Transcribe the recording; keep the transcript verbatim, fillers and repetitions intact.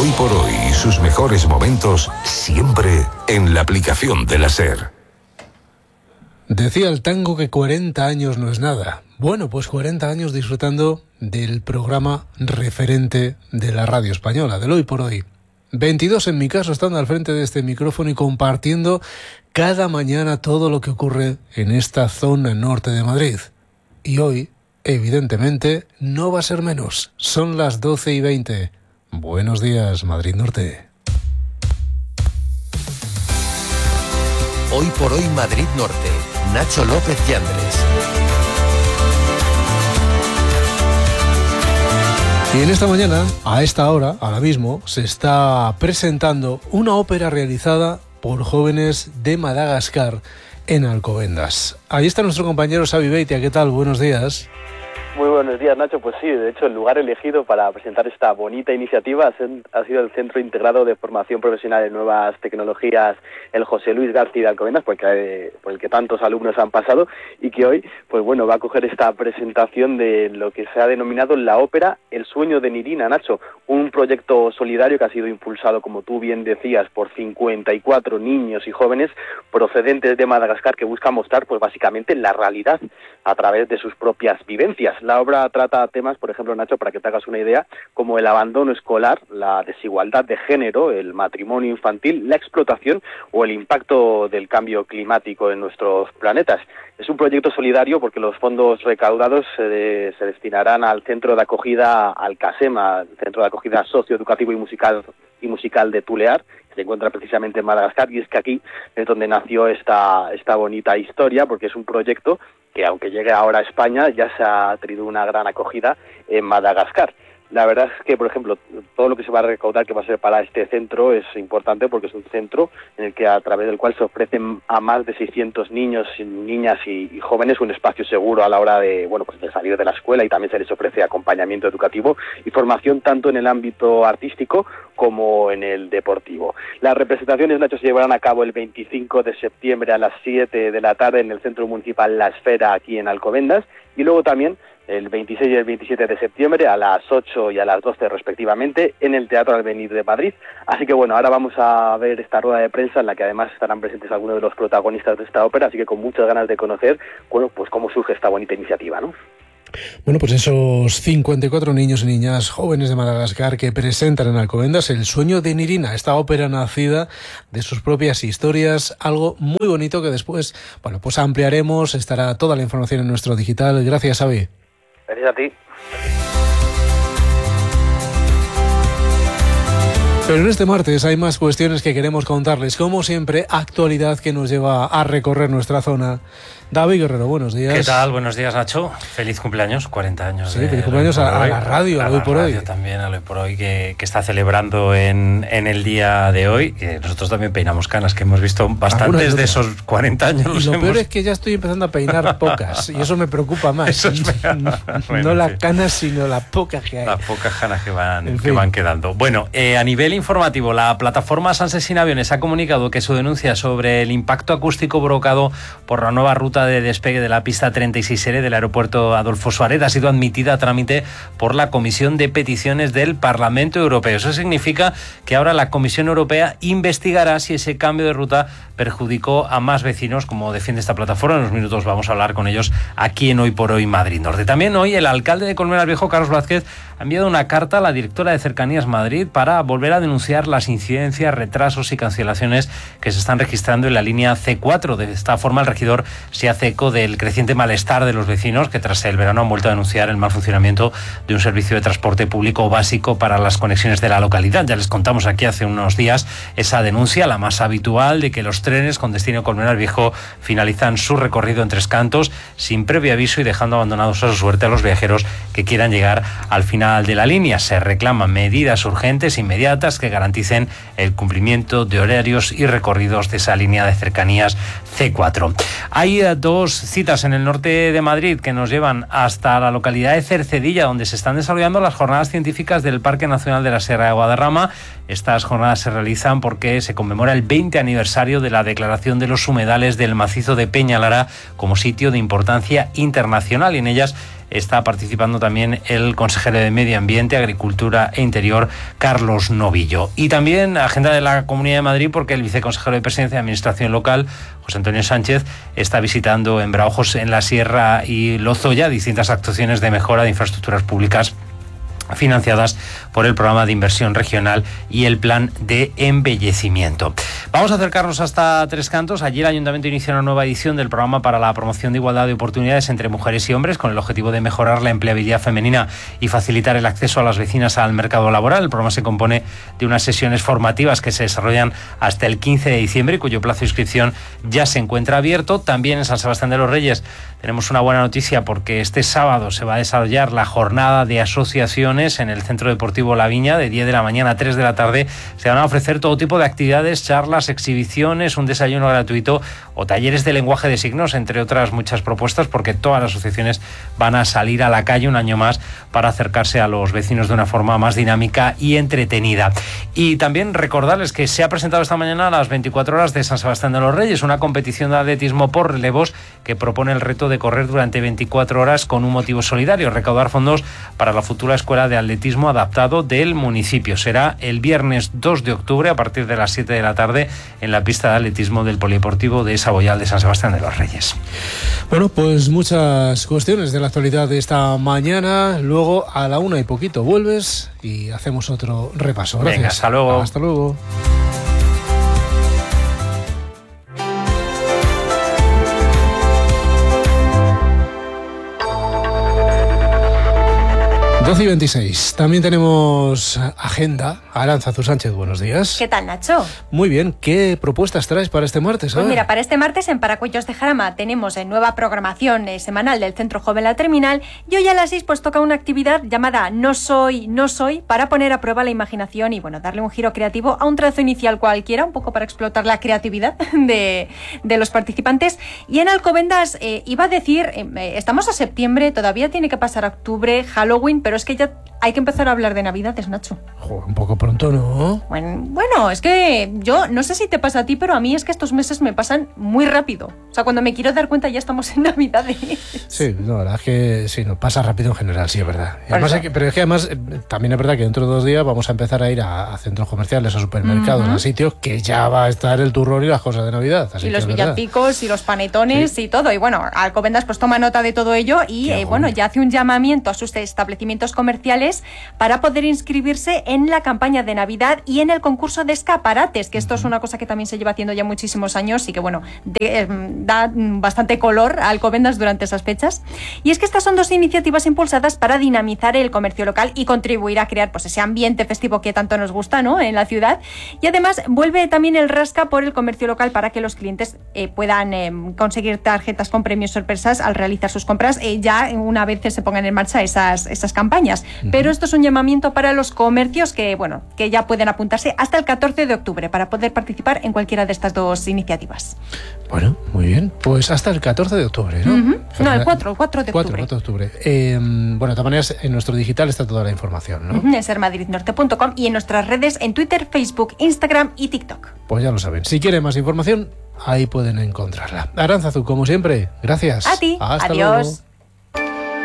Hoy por hoy y sus mejores momentos siempre en la aplicación de la SER. Decía el tango que cuarenta años no es nada. Bueno, pues cuarenta años disfrutando del programa referente de la radio española, del Hoy por Hoy. veintidós en mi caso, estando al frente de este micrófono y compartiendo cada mañana todo lo que ocurre en esta zona norte de Madrid. Y hoy, evidentemente, no va a ser menos. Son las doce y veinte. Buenos días, Madrid Norte. Hoy por Hoy Madrid Norte. Nacho López Yandres. Y en esta mañana, a esta hora, ahora mismo, se está presentando una ópera realizada por jóvenes de Madagascar en Alcobendas. Ahí está nuestro compañero Xavi Beitia. ¿Qué tal? Buenos días. Muy buenos días, Nacho. Pues sí, de hecho el lugar elegido para presentar esta bonita iniciativa ha sido el Centro Integrado de Formación Profesional en Nuevas Tecnologías, el José Luis García de Alcobendas, porque, por el que tantos alumnos han pasado, y que hoy, pues bueno, va a coger esta presentación de lo que se ha denominado la ópera El Sueño de Nirina, Nacho, un proyecto solidario que ha sido impulsado, como tú bien decías, por cincuenta y cuatro niños y jóvenes procedentes de Madagascar que buscan mostrar, pues básicamente, la realidad a través de sus propias vivencias. La obra trata temas, por ejemplo, Nacho, para que te hagas una idea, como el abandono escolar, la desigualdad de género, el matrimonio infantil, la explotación o el impacto del cambio climático en nuestros planetas. Es un proyecto solidario porque los fondos recaudados se, se destinarán al centro de acogida Alcasema, el centro de acogida socioeducativo y musical y musical de Tulear, que se encuentra precisamente en Madagascar, y es que aquí es donde nació esta, esta bonita historia, porque es un proyecto que, aunque llegue ahora a España, ya se ha tenido una gran acogida en Madagascar. La verdad es que, por ejemplo, todo lo que se va a recaudar que va a ser para este centro es importante porque es un centro en el que, a través del cual se ofrecen a más de seiscientos niños, niñas y, y jóvenes un espacio seguro a la hora de, bueno, pues de salir de la escuela, y también se les ofrece acompañamiento educativo y formación tanto en el ámbito artístico como en el deportivo. Las representaciones, Nacho, se llevarán a cabo el veinticinco de septiembre a las siete de la tarde en el Centro Municipal La Esfera, aquí en Alcobendas, y luego también el veintiséis y el veintisiete de septiembre a las ocho y a las doce respectivamente en el Teatro Alvenir de Madrid. Así que bueno, ahora vamos a ver esta rueda de prensa en la que además estarán presentes algunos de los protagonistas de esta ópera, así que con muchas ganas de conocer, bueno, pues cómo surge esta bonita iniciativa, ¿no? Bueno, pues esos cincuenta y cuatro niños y niñas jóvenes de Madagascar que presentan en Alcobendas El Sueño de Nirina, esta ópera nacida de sus propias historias, algo muy bonito que después, bueno, pues ampliaremos, estará toda la información en nuestro digital. Gracias, Xavi. Gracias a ti. Pero en este martes hay más cuestiones que queremos contarles. Como siempre, actualidad que nos lleva a recorrer nuestra zona. David Guerrero, buenos días. ¿Qué tal? Buenos días, Nacho. Feliz cumpleaños, cuarenta años. Sí, feliz cumpleaños a, a la radio, a Hoy por Hoy. También a Hoy por Hoy, que, que está celebrando en, en el día de hoy. Que nosotros también peinamos canas, que hemos visto bastantes de esos cuarenta años. Y lo hemos... peor es que ya estoy empezando a peinar pocas, y eso me preocupa más. Eso es no bueno, las sí. canas, sino las pocas que hay. Las pocas canas que van, en que fin. van quedando. Bueno, eh, a nivel informativo, la plataforma Sanse Aviones ha comunicado que su denuncia sobre el impacto acústico provocado por la nueva ruta de despegue de la pista treinta y seis L del aeropuerto Adolfo Suárez ha sido admitida a trámite por la Comisión de Peticiones del Parlamento Europeo. Eso significa que ahora la Comisión Europea investigará si ese cambio de ruta perjudicó a más vecinos, como defiende esta plataforma. En unos minutos vamos a hablar con ellos aquí en Hoy por Hoy Madrid Norte. También hoy el alcalde de Colmenar Viejo, Carlos Vázquez, ha enviado una carta a la directora de Cercanías Madrid para volver a denunciar las incidencias, retrasos y cancelaciones que se están registrando en la línea C cuatro. De esta forma, el regidor se hace eco del creciente malestar de los vecinos que tras el verano han vuelto a denunciar el mal funcionamiento de un servicio de transporte público básico para las conexiones de la localidad. Ya les contamos aquí hace unos días esa denuncia, la más habitual, de que los trenes con destino a Colmenar Viejo finalizan su recorrido en Tres Cantos sin previo aviso y dejando abandonados a su suerte a los viajeros que quieran llegar al final de la línea. Se reclaman medidas urgentes, inmediatas, que garanticen el cumplimiento de horarios y recorridos de esa línea de cercanías C cuatro. Hay uh, dos citas en el norte de Madrid que nos llevan hasta la localidad de Cercedilla, donde se están desarrollando las jornadas científicas del Parque Nacional de la Sierra de Guadarrama. Estas jornadas se realizan porque se conmemora el veinte aniversario de la declaración de los humedales del macizo de Peñalara como sitio de importancia internacional, y en ellas está participando también el consejero de Medio Ambiente, Agricultura e Interior, Carlos Novillo. Y también agenda de la Comunidad de Madrid, porque el viceconsejero de Presidencia de Administración Local, José Antonio Sánchez, está visitando en Braojos, en la Sierra y Lozoya, distintas actuaciones de mejora de infraestructuras públicas financiadas por el Programa de Inversión Regional y el Plan de Embellecimiento. Vamos a acercarnos hasta Tres Cantos. Allí el Ayuntamiento inició una nueva edición del Programa para la Promoción de Igualdad de Oportunidades entre Mujeres y Hombres, con el objetivo de mejorar la empleabilidad femenina y facilitar el acceso a las vecinas al mercado laboral. El programa se compone de unas sesiones formativas que se desarrollan hasta el quince de diciembre, cuyo plazo de inscripción ya se encuentra abierto. También en San Sebastián de los Reyes tenemos una buena noticia, porque este sábado se va a desarrollar la jornada de asociación en el Centro Deportivo La Viña, de diez de la mañana a tres de la tarde. Se van a ofrecer todo tipo de actividades, charlas, exhibiciones, un desayuno gratuito o talleres de lenguaje de signos, entre otras muchas propuestas, porque todas las asociaciones van a salir a la calle un año más para acercarse a los vecinos de una forma más dinámica y entretenida. Y también recordarles que se ha presentado esta mañana a las veinticuatro horas de San Sebastián de los Reyes una competición de atletismo por relevos que propone el reto de correr durante veinticuatro horas con un motivo solidario: recaudar fondos para la futura escuela de atletismo adaptado del municipio. Será el viernes dos de octubre a partir de las siete de la tarde en la pista de atletismo del Polideportivo de Saboyal de San Sebastián de los Reyes. Bueno, pues muchas cuestiones de la actualidad de esta mañana. Luego a la una y poquito vuelves y hacemos otro repaso. Gracias. Venga, hasta luego. Hasta luego. doce y veintiséis. También tenemos agenda. Arantzazu Sánchez, buenos días. ¿Qué tal, Nacho? Muy bien. ¿Qué propuestas traes para este martes? Pues mira, para este martes en Paracuellos de Jarama tenemos en nueva programación eh, semanal del Centro Joven La Terminal, y hoy a las seis pues toca una actividad llamada No Soy, No Soy, para poner a prueba la imaginación y bueno, darle un giro creativo a un trazo inicial cualquiera, un poco para explotar la creatividad de, de los participantes. Y en Alcobendas eh, iba a decir, eh, estamos a septiembre, todavía tiene que pasar a octubre, Halloween, pero es que ya hay que empezar a hablar de Navidades, Nacho. Joder, un poco pronto, ¿no? Bueno, bueno, es que yo no sé si te pasa a ti, pero a mí es que estos meses me pasan muy rápido. O sea, cuando me quiero dar cuenta ya estamos en Navidades. Sí, no, la verdad es que sí, nos pasa rápido en general, sí, es verdad. Y además es que, pero es que además eh, también es verdad que dentro de dos días vamos a empezar a ir a, a centros comerciales, a supermercados, uh-huh. a sitios que ya va a estar el turrón y las cosas de Navidad. Así y los que villancicos y los panetones sí. y todo. Y bueno, Alcobendas pues toma nota de todo ello y eh, bueno, ya hace un llamamiento a sus establecimientos comerciales para poder inscribirse en la campaña de Navidad y en el concurso de escaparates, que esto es una cosa que también se lleva haciendo ya muchísimos años y que bueno, de, eh, da bastante color a Alcobendas durante esas fechas. Y es que estas son dos iniciativas impulsadas para dinamizar el comercio local y contribuir a crear pues ese ambiente festivo que tanto nos gusta, ¿no?, en la ciudad. Y además vuelve también el rasca por el comercio local para que los clientes eh, puedan eh, conseguir tarjetas con premios sorpresas al realizar sus compras, eh, ya una vez se pongan en marcha esas, esas campañas. Uh-huh. Pero esto es un llamamiento para los comercios que, bueno, que ya pueden apuntarse hasta el catorce de octubre para poder participar en cualquiera de estas dos iniciativas. Bueno, muy bien. Pues hasta el catorce de octubre, ¿no? Uh-huh. No, el cuatro, el cuatro de cuatro, octubre. cuatro de octubre. Eh, bueno, de todas maneras, en nuestro digital está toda la información, ¿no? Uh-huh. En ser madrid norte punto com y en nuestras redes en Twitter, Facebook, Instagram y TikTok. Pues ya lo saben. Si quieren más información, ahí pueden encontrarla. Arantzazu, como siempre, gracias. A ti. Hasta Adiós. luego.